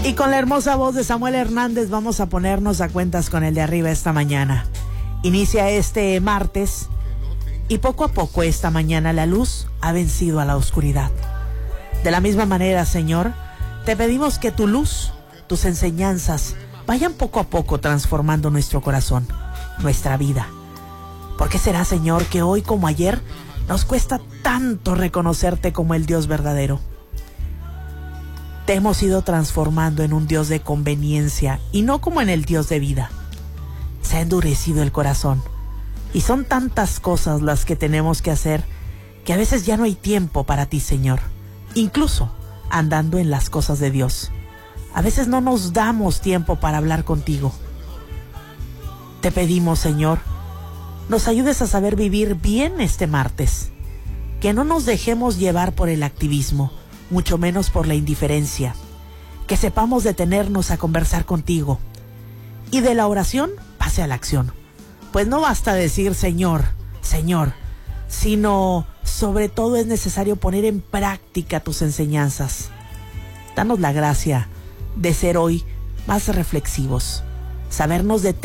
Y con la hermosa voz de Samuel Hernández vamos a ponernos a cuentas con el de arriba esta mañana. Inicia este martes y poco a poco esta mañana la luz ha vencido a la oscuridad. De la misma manera, Señor, te pedimos que tu luz, tus enseñanzas, vayan poco a poco transformando nuestro corazón, nuestra vida. ¿Por qué será, Señor, que hoy como ayer nos cuesta tanto reconocerte como el Dios verdadero? Te hemos ido transformando en un Dios de conveniencia y no como en el Dios de vida. Se ha endurecido el corazón y son tantas cosas las que tenemos que hacer que a veces ya no hay tiempo para ti, Señor. Incluso andando en las cosas de Dios, a veces no nos damos tiempo para hablar contigo. Te pedimos, Señor, nos ayudes a saber vivir bien este martes, que no nos dejemos llevar por el activismo, mucho menos por la indiferencia, que sepamos detenernos a conversar contigo y de la oración pase a la acción. Pues no basta decir Señor, Señor, sino sobre todo es necesario poner en práctica tus enseñanzas. Danos la gracia de ser hoy más reflexivos, sabernos detener